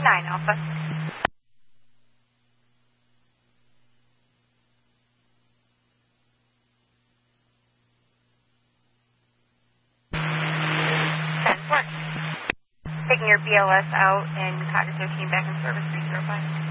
Alpha. 10-4. Taking your BLS out and Cottage 13 back in service 305.